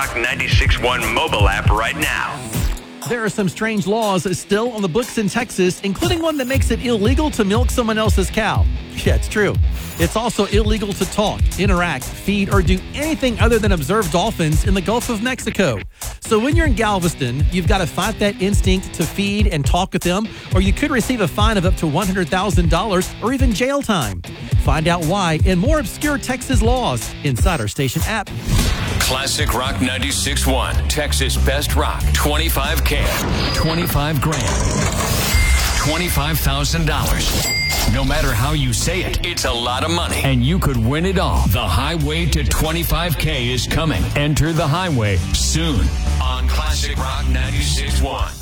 Rock 96.1 mobile app right now. There are some strange laws still on the books in Texas, including one that makes it illegal to milk someone else's cow. Yeah, it's true. It's also illegal to talk, interact, feed, or do anything other than observe dolphins in the Gulf of Mexico. So when you're in Galveston, you've got to fight that instinct to feed and talk with them, or you could receive a fine of up to $100,000 or even jail time. Find out why and more obscure Texas laws inside our station app. Classic Rock 96.1, Texas Best Rock, 25K, 25 grand, $25,000. No matter how you say it, it's a lot of money, and you could win it all. The highway to 25K is coming. Enter the highway soon on Classic Rock 96.1.